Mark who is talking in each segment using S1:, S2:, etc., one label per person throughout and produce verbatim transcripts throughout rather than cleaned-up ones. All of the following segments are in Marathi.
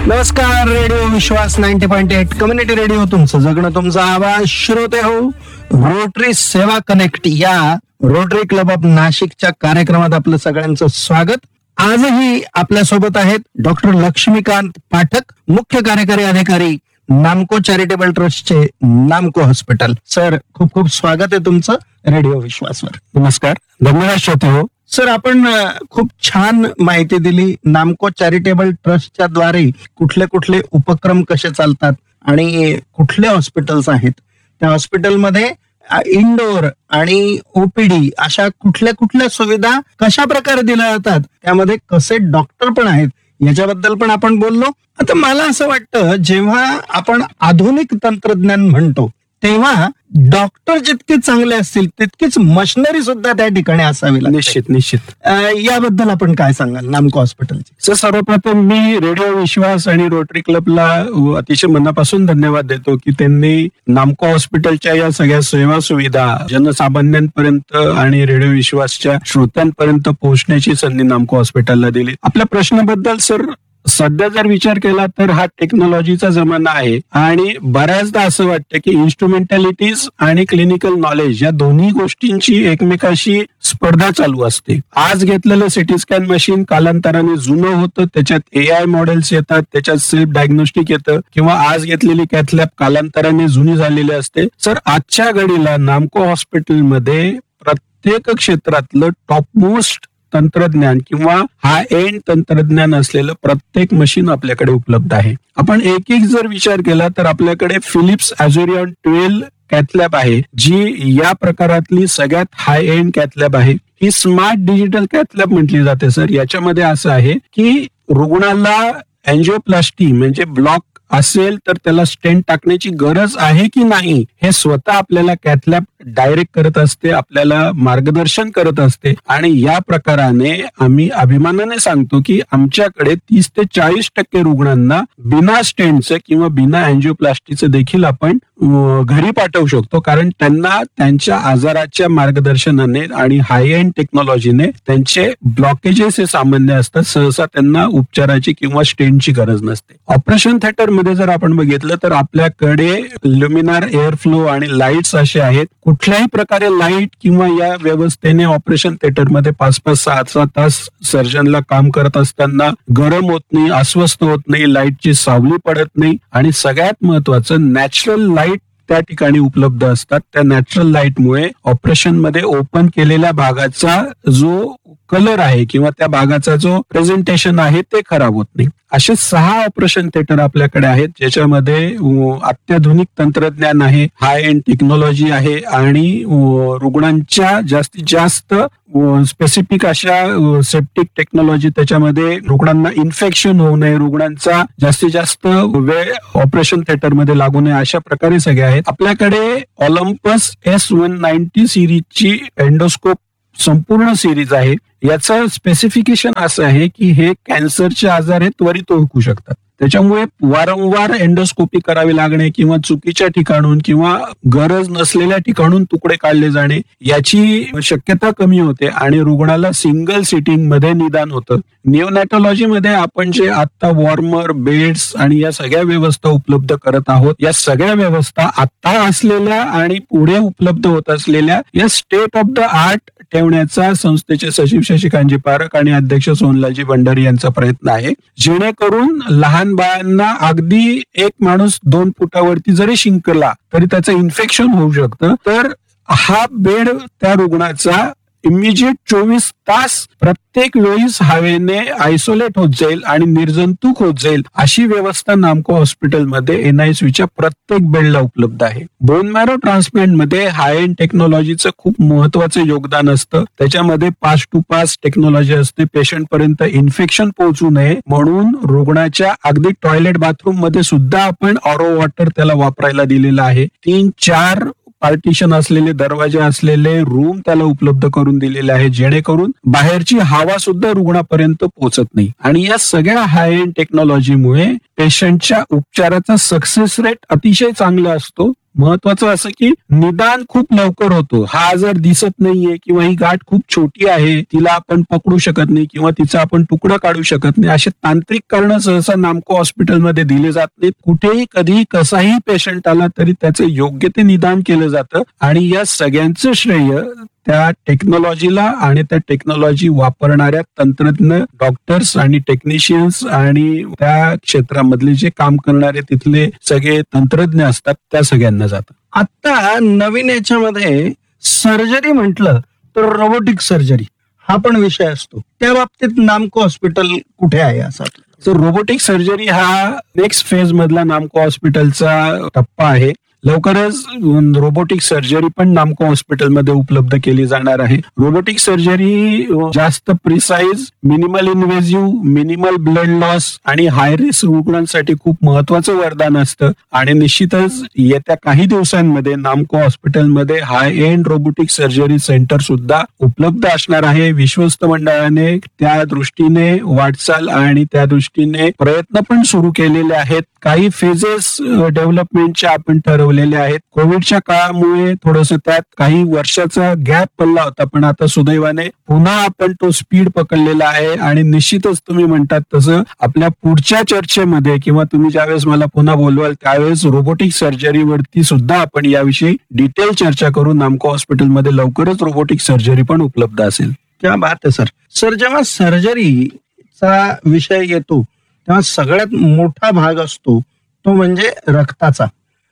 S1: नमस्कार. रेडिओ विश्वास ninety point eight community radio, तुमचं जगणं तुमचा आवाज. श्रोते हो, रोटरी सेवा कनेक्ट या रोटरी क्लब ऑफ नाशिकच्या कार्यक्रमात आपलं सगळ्यांचं स्वागत. आजही आपल्या सोबत आहेत डॉक्टर लक्ष्मीकांत पाठक, मुख्य कार्यकारी अधिकारी, नामको चॅरिटेबल ट्रस्टचे नामको हॉस्पिटल. सर, खूप खूप स्वागत आहे तुमचं रेडिओ विश्वासवर.
S2: नमस्कार, धन्यवाद श्रोते हो.
S1: सर, आपण खूप छान माहिती दिली. नामको चॅरिटेबल ट्रस्टच्या द्वारे कुठले कुठले उपक्रम कसे चालतात आणि कुठले हॉस्पिटल्स आहेत, त्या हॉस्पिटलमध्ये इंडोर आणि ओपीडी अशा कुठल्या कुठल्या सुविधा कशा प्रकारे दिल्या जातात, त्यामध्ये कसे डॉक्टर पण आहेत, याच्याबद्दल पण आपण बोललो. आता मला असं वाटतं, जेव्हा आपण आधुनिक तंत्रज्ञान म्हणतो तेव्हा डॉक्टर जितके चांगले असतील तितकीच मशिनरी सुद्धा त्या ठिकाणी असावी लागते.
S2: निश्चित निश्चित
S1: याबद्दल आपण काय सांगाल नामको हॉस्पिटलची?
S2: सर, सर्वप्रथम मी रेडिओ विश्वास आणि रोटरी क्लबला अतिशय मनापासून धन्यवाद देतो की त्यांनी नामको हॉस्पिटलच्या या सगळ्या सेवा सुविधा जनसामान्यांपर्यंत आणि रेडिओ विश्वासच्या श्रोत्यांपर्यंत पोहोचण्याची संधी नामको हॉस्पिटलला दिली. आपल्या प्रश्नाबद्दल सर, सध्या जर विचार केला तर हा टेक्नॉलॉजीचा जमाना आहे आणि बऱ्याचदा असं वाटतं की इन्स्ट्रुमेंटॅलिटीज आणि क्लिनिकल नॉलेज या दोन्ही गोष्टींची एकमेकाशी स्पर्धा चालू असते. आज घेतलेलं सिटी स्कॅन मशीन कालांतराने जुनं होतं, त्याच्यात ए आय मॉडेल्स येतात, त्याच्यात सेल्फ डायग्नोस्टिक येतं, किंवा आज घेतलेली कॅथलॅब कालांतराने जुनी झालेली असते. सर, आजच्या घडीला नामको हॉस्पिटलमध्ये प्रत्येक क्षेत्रातलं टॉपमोस्ट तंत्रज्ञान किंवा हाय एंड तंत्रज्ञान असलेलं प्रत्येक मशीन आपल्याकडे उपलब्ध आहे. आपण एक एक जर विचार केला तर आपल्याकडे फिलिप्स अझुरियन ट्वेल्व कॅथलॅब आहे, जी या प्रकारातली सगळ्यात हाय एंड कॅथलॅब आहे. ही स्मार्ट डिजिटल कॅथलॅब म्हटली जाते. सर, याच्यामध्ये असं आहे की रुग्णाला अँजिओप्लास्टी म्हणजे ब्लॉक असेल तर त्याला स्टेंट टाकण्याची गरज आहे की नाही हे स्वतः आपल्याला कॅथलॅब डायरेक्ट करत असते, आपल्याला मार्गदर्शन करत असते. आणि या प्रकाराने आम्ही अभिमानाने सांगतो की आमच्याकडे तीस ते चाळीस टक्के रुग्णांना बिना स्टेंटचं किंवा बिना अँजिओप्लास्टीचं देखील आपण घरी पाठवू शकतो, कारण त्यांना त्यांच्या आजाराच्या मार्गदर्शनाने आणि हाय एंड टेक्नॉलॉजीने त्यांचे ब्लॉकेजेस हे सामान्य असतात. सहसा त्यांना उपचाराची किंवा स्टेंटची गरज नसते. ऑपरेशन थिएटर मध्ये जर आपण बघितलं तर आपल्याकडे ल्युमिनार एअर फ्लो आणि लाईट्स असे आहेत. कुठल्याही प्रकारे लाईट किंवा या व्यवस्थेने ऑपरेशन थिएटर मध्ये पाच पाच सहा सहा तास सर्जनला काम करत असताना गरम होत नाही, अस्वस्थ होत नाही, लाईटची सावली पडत नाही, आणि सगळ्यात महत्वाचं नॅचरल लाईट त्या ठिकाणी उपलब्ध असतात. त्या नॅचरल लाईटमुळे ऑपरेशन मध्ये ओपन केलेल्या भागाचा जो कलर आहे किंवा त्या भागाचा जो प्रेझेंटेशन आहे ते खराब होत नाही. असे सहा ऑपरेशन थिएटर आपल्याकडे आहेत, ज्याच्यामध्ये अत्याधुनिक तंत्रज्ञान आहे, हाय एंड टेक्नॉलॉजी आहे, आणि रुग्णांच्या जास्तीत जास्त स्पेसिफिक अशा सेप्टिक टेक्नॉलॉजी, त्याच्यामध्ये रुग्णांना इन्फेक्शन होऊ नये, रुग्णांचा जास्तीत जास्त वेळ ऑपरेशन थिएटर मध्ये लागू नये, अशा प्रकारे सगळे आहेत. आपल्याकडे Olympus S one ninety सिरीजची endoscope संपूर्ण सिरीज आहे. याचं स्पेसिफिकेशन असं आहे की हे कॅन्सरचे आजार हे त्वरित ओळखू शकतात. त्याच्यामुळे वारंवार एंडोस्कोपी करावी लागणे किंवा चुकीच्या ठिकाणून किंवा गरज नसलेल्या ठिकाणून तुकडे काढले जाणे याची शक्यता कमी होते आणि रुग्णाला सिंगल सिटिंग मध्ये निदान होतं. निओनॅटॉलॉजी मध्ये आपण जे आता वॉर्मर, बेड्स आणि या सगळ्या व्यवस्था उपलब्ध करत आहोत, या सगळ्या व्यवस्था आता असलेल्या आणि पुढे उपलब्ध होत असलेल्या या स्टेट ऑफ द आर्ट ठेवण्याचा संस्थेचे सचिव शशिकांतजी पारख आणि अध्यक्ष सोनलालजी भंडारी यांचा प्रयत्न आहे, जेणेकरून लहान बाळांना अगदी एक माणूस दोन फुटावरती जरी शिंकला तरी त्याचं इन्फेक्शन होऊ शकतं. तर हा बेड त्या रुग्णाचा इमिजिएट चोवीस तास प्रत्येक वेळीस हवेने आयसोलेट होत जाईल आणि निर्जंतुक होत जाईल, अशी व्यवस्था नामको हॉस्पिटलमध्ये एनआयसीयूच्या प्रत्येक बेडला उपलब्ध आहे. बोन मॅरो ट्रान्सप्लांट मध्ये हाय एंड टेक्नॉलॉजीचं खूप महत्वाचं योगदान असतं. त्याच्यामध्ये पास टू पास टेक्नॉलॉजी असते. पेशंट पर्यंत इन्फेक्शन पोहोचू नये म्हणून रुग्णाच्या अगदी टॉयलेट बाथरूम मध्ये सुद्धा आपण ऑरो वॉटर त्याला वापरायला दिलेलं आहे. तीन चार पार्टिशन असलेले, दरवाजे असलेले रूम त्याला उपलब्ध करून दिलेले आहे, जेणेकरून बाहेरची हवा सुद्धा रुग्णापर्यंत पोहोचत नाही. आणि या सगळ्या हाय एंड टेक्नॉलॉजीमुळे पेशंटच्या उपचाराचा सक्सेस रेट अतिशय चांगला असतो. महत्वाचं असं की निदान खूप लवकर होतो. हा आजार दिसत नाहीये किंवा ही गाठ खूप छोटी आहे, तिला आपण पकडू शकत नाही किंवा तिचा आपण तुकडा काढू शकत नाही, असे तांत्रिक कारण सहसा नामको हॉस्पिटलमध्ये दिले जात नाहीत. कुठेही कधीही कसाही पेशंट आला तरी त्याचं योग्य ते निदान केलं जातं आणि या सगळ्यांचं श्रेय त्या टेक्नॉलॉजीला आणि त्या टेक्नॉलॉजी वापरणाऱ्या तंत्रज्ञ डॉक्टर्स आणि टेक्निशियन्स आणि त्या क्षेत्रामधले जे काम करणारे तिथले सगळे तंत्रज्ञ असतात त्या सगळ्यांना जातं.
S1: आता नवीन याच्यामध्ये सर्जरी म्हटलं तर रोबोटिक सर्जरी हा पण विषय असतो. त्या बाबतीत नामको हॉस्पिटल कुठे आहे असा?
S2: तर रोबोटिक सर्जरी हा नेक्स्ट फेज मधला नामको हॉस्पिटलचा टप्पा आहे. लवकरच रोबोटिक सर्जरी पण नामको हॉस्पिटलमध्ये उपलब्ध केली जाणार आहे. रोबोटिक सर्जरी जास्त precise, minimal invasive, minimal blood loss आणि हाय रिस्क रुग्णांसाठी खूप महत्वाचं वरदान असतं आणि निश्चितच येत्या काही दिवसांमध्ये नामको हॉस्पिटलमध्ये हाय एंड रोबोटिक सर्जरी सेंटर सुद्धा उपलब्ध असणार आहे. विश्वस्त मंडळाने त्या दृष्टीने वाटचाल आणि त्या दृष्टीने प्रयत्न पण सुरू केलेले आहेत. काही फेजेस डेव्हलपमेंटच्या आपण ठरवलेले आहेत. कोविडच्या काळामुळे थोडस त्यात काही वर्षाचा गॅप पडला होता, पण आता सुदैवाने पुन्हा आपण तो स्पीड पकडलेला आहे आणि निश्चितच तुम्ही म्हणतात तसं आपल्या पुढच्या चर्चेमध्ये किंवा तुम्ही ज्यावेळेस मला पुन्हा बोलवाल त्यावेळेस रोबोटिक सर्जरीवरती सुद्धा आपण याविषयी डिटेल चर्चा करू. नामको हॉस्पिटलमध्ये लवकरच रोबोटिक सर्जरी पण उपलब्ध असेल.
S1: क्या बात आहे सर. सर जेव्हा सर्जरीचा विषय येतो तेव्हा सगळ्यात मोठा भाग असतो तो म्हणजे रक्ताचा.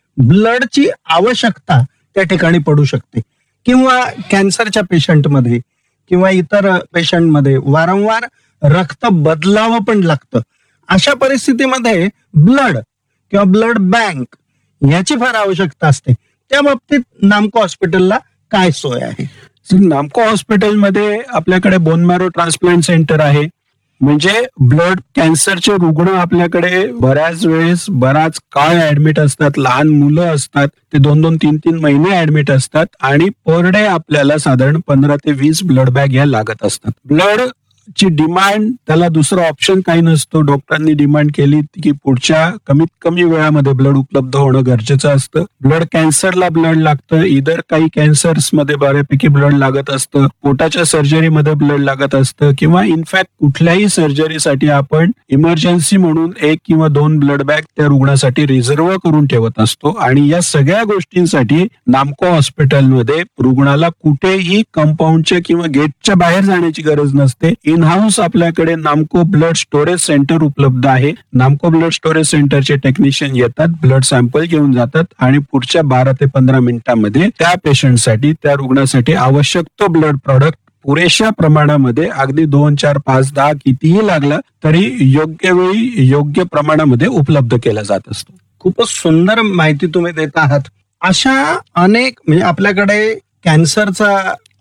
S1: ब्लडची आवश्यकता त्या ठिकाणी पडू शकते किंवा कॅन्सरच्या पेशंटमध्ये किंवा इतर पेशंटमध्ये वारंवार रक्त बदलावं पण लागतं. अशा परिस्थितीमध्ये ब्लड किंवा ब्लड बँक याची फार आवश्यकता असते. त्या बाबतीत नामको हॉस्पिटलला काय सोय आहे?
S2: नामको हॉस्पिटलमध्ये आपल्याकडे बोन मॅरो ट्रान्सप्लांट सेंटर आहे. म्हणजे ब्लड कॅन्सरचे रुग्ण आपल्याकडे बऱ्याच वेळेस बराच काळ ऍडमिट असतात. लहान मुलं असतात, ते दोन दोन तीन तीन महिने ऍडमिट असतात आणि पर डे आपल्याला साधारण पंधरा ते वीस ब्लड बॅग या लागत असतात. ब्लड ची डिमांड, त्याला दुसरा ऑप्शन काही नसतो. डॉक्टरांनी डिमांड केली की पुढच्या कमीत कमी वेळामध्ये ब्लड उपलब्ध होणं गरजेचं असतं. ब्लड कॅन्सरला ब्लड लागतं, इतर काही कॅन्सर्स मध्ये बऱ्यापैकी ब्लड लागत असतं, पोटाच्या सर्जरीमध्ये ब्लड लागत असतं किंवा इनफॅक्ट कुठल्याही सर्जरीसाठी आपण इमर्जन्सी म्हणून एक किंवा दोन ब्लड बॅग त्या रुग्णासाठी रिझर्व्ह करून ठेवत असतो. आणि या सगळ्या गोष्टींसाठी नामको हॉस्पिटलमध्ये रुग्णाला कुठेही कंपाऊंडच्या किंवा गेटच्या बाहेर जाण्याची गरज नसते. इन हाऊस आपल्याकडे नामको ब्लड स्टोरेज सेंटर उपलब्ध आहे. नामको ब्लड स्टोरेज सेंटरचे टेक्निशियन येतात, ब्लड सॅम्पल घेऊन जातात आणि पुढच्या बारा ते पंधरा मिनिटांमध्ये त्या पेशंटसाठी, त्या रुग्णासाठी आवश्यक तो ब्लड प्रॉडक्ट पुरेशा प्रमाणामध्ये, अगदी दोन चार पाच दहा कितीही लागला तरी योग्य वेळी योग्य प्रमाणामध्ये उपलब्ध केला जात असतो.
S1: खूपच सुंदर माहिती तुम्ही देत आहात. अशा अनेक म्हणजे आपल्याकडे कॅन्सरचा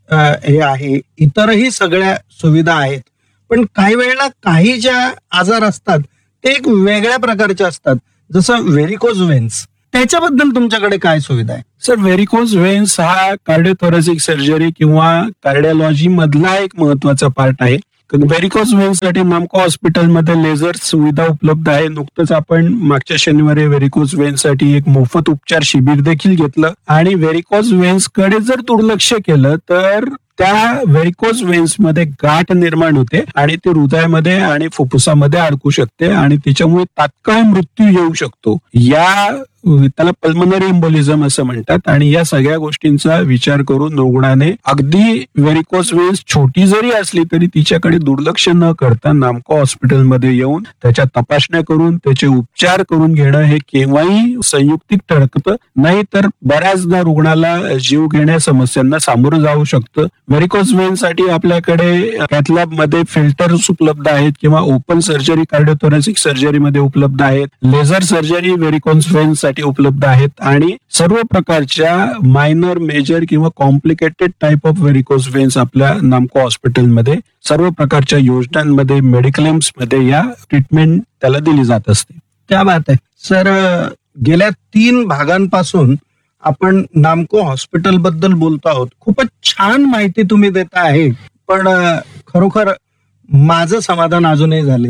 S1: हे आहे, इतरही सगळ्या सुविधा आहेत, पण काही वेळेला काही ज्या आजार असतात ते एक वेगळ्या प्रकारचे असतात, जसं व्हेरिकोज व्हेन्स. त्याच्याबद्दल तुमच्याकडे काय सुविधा आहे?
S2: सर, व्हेरिकोज व्हेन्स हा कार्डिओथोरॅसिक सर्जरी किंवा कार्डिओलॉजी मधला एक महत्वाचा पार्ट आहे. व्हेरिकोज व्हेन्स साठी नामको हॉस्पिटलमध्ये लेझर सुविधा उपलब्ध आहे. नुकतंच आपण मागच्या शनिवारी व्हेरिकोज व्हेन्स साठी एक मोफत उपचार शिबिर देखील घेतलं आणि व्हेरिकोज व्हेन्स कडे जर दुर्लक्ष केलं तर त्या व्हेरिकोज व्हेन्स मध्ये गाठ निर्माण होते आणि ते हृदयामध्ये आणि फुफ्फुसामध्ये अडकू शकते आणि त्याच्यामुळे तात्काळ मृत्यू येऊ शकतो. या त्याला पल्मनरी एम्बोलिझम असं म्हणतात आणि या सगळ्या गोष्टींचा विचार करून रुग्णाने अगदी व्हेरिकोज व्हेन्स छोटी जरी असली तरी तिच्याकडे दुर्लक्ष न करता नामको हॉस्पिटलमध्ये येऊन त्याच्या तपासण्या करून त्याचे उपचार करून घेणं हे केव्हाही संयुक्तिक ठरतं. नाही तर बऱ्याचदा रुग्णाला जीव घेण्या समस्यांना सामोरं जाऊ शकतं. व्हेरिकोज व्हेन्स साठी आपल्याकडे कॅथलॅब मध्ये फिल्टर्स उपलब्ध आहेत किंवा ओपन सर्जरी कार्डिओथोरॅसिक सर्जरीमध्ये उपलब्ध आहेत. लेझर सर्जरी व्हेरिकोज व्हेन्स साठी उपलब्ध आहेत आणि सर्व प्रकारच्या मायनर, मेजर किंवा कॉम्प्लिकेटेड टाइप ऑफ व्हेरिकोज व्हेन्स आपल्या नामको हॉस्पिटलमध्ये सर्व प्रकारच्या योजनांमध्ये, मेडिक्लेम्स मध्ये या ट्रीटमेंट त्याला दिली जात असते.
S1: क्या बात आहे सर. गेल्या तीन भागांपासून आपण नामको हॉस्पिटल बद्दल बोलतो आहोत. खूपच छान माहिती तुम्ही देता आहे, पण खरोखर माझं समाधान अजूनही झालेलं नाही.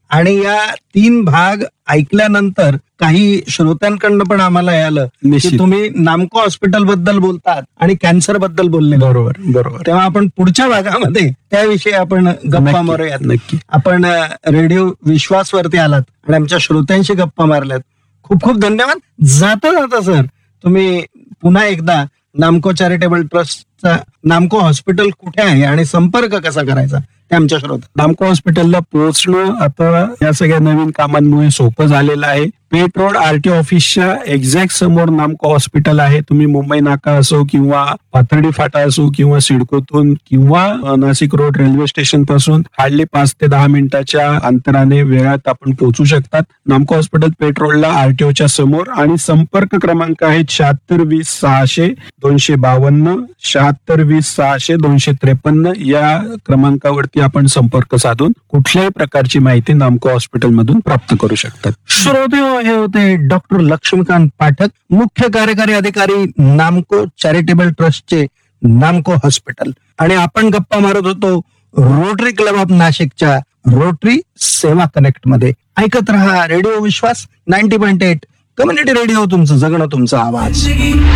S1: आणि या तीन भाग ऐकल्यानंतर काही श्रोत्यांकडनं पण आम्हाला आलं की
S2: निश्चित.
S1: तुम्ही नामको हॉस्पिटल बद्दल बोलतात आणि कॅन्सर बद्दल बोलले.
S2: बरोबर बरोबर
S1: तेव्हा आपण पुढच्या भागामध्ये त्याविषयी आपण गप्पा
S2: नक्की,
S1: मारूयात.
S2: नक्की.
S1: आपण अ, रेडिओ विश्वासवरती आलात आणि आमच्या श्रोत्यांशी गप्पा मारल्यात. खूप खूप धन्यवाद. जाता जाता सर तुम्ही पुन्हा एकदा नामको चॅरिटेबल ट्रस्टचा नामको हॉस्पिटल कुठे आहे आणि संपर्क कसा करायचा ते आमच्या श्रोता.
S2: नामको हॉस्पिटलला पोहोचणं आता या सगळ्या नवीन कामांमुळे सोपं झालेलं आहे. पेठ रोड आरटी ऑफिसच्या एक्झॅक्ट समोर नामको हॉस्पिटल आहे. तुम्ही मुंबई नाका असो किंवा पाथर्डी फाटा असो किंवा सिडकोतून किंवा अ, नाशिक रोड रेल्वे स्टेशन पासून हार्डली पाच ते दहा मिनिटाच्या अंतराने वेळात आपण पोहोचू शकतात. नामको हॉस्पिटल पेठ रोडला आरटीओच्या समोर आणि संपर्क क्रमांक आहे शहात्तर वीस सहाशे दोनशे बावन्न शहात्तर वीस सहाशे दोनशे त्रेपन्न या क्रमांकावरती आपण संपर्क साधून कुठल्याही प्रकारची माहिती नामको हॉस्पिटल मधून प्राप्त करू शकतात.
S1: श्रोते हो, हे होते डॉक्टर लक्ष्मीकांत पाठक, मुख्य कार्यकारी अधिकारी नामको चॅरिटेबल ट्रस्टचे नामको हॉस्पिटल. आणि आपण गप्पा मारत होतो रोटरी क्लब ऑफ नाशिकच्या रोटरी सेवा कनेक्ट मध्ये. ऐकत रहा रेडिओ विश्वास ninety point eight community radio, तुमचं जगणं तुमचा आवाज.